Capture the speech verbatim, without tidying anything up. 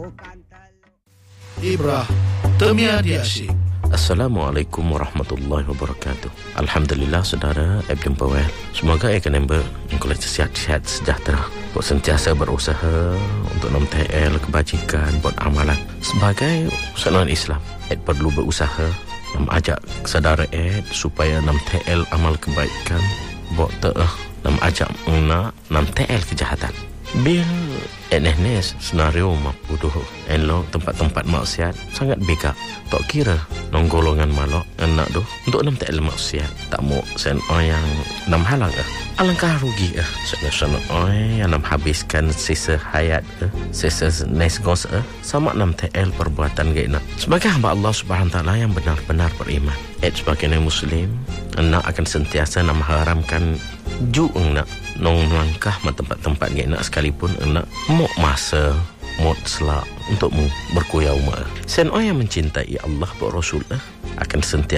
Ibrah Temia di Asyik. Assalamualaikum warahmatullahi wabarakatuh. Alhamdulillah saudara, saya jumpa well. Semoga saya akan member kualitas sihat-sihat sejahtera. Buat sentiasa berusaha untuk memtail kebajikan buat amalan. Sebagai seorang Islam, saya perlu berusaha mengajak saudara saya supaya memtail amal kebaikan. Buat tak mengajak nak memtail kejahatan. Bil Enes senario mapuduh enlo tempat-tempat maksiat sangat bega. Tak kira nong golongan malok anak doh untuk nam tak maksiat tak mau sen yang nam halang ah. Alangkah rugi ah sen oi yang nam habiskan sisa hayat ah, sisa nesgos ah sama nam tel perbuatan gaina. Sebagai hamba Allah Subhanahu taala yang benar-benar beriman, et sebagai muslim anak akan sentiasa nam haramkan ju nak nong langkah ma tempat-tempat gaina sekalipun anak mau masa mod selak untukmu berkuyau ma. Sen orang yang mencintai Allah dan Rasul akan sentiasa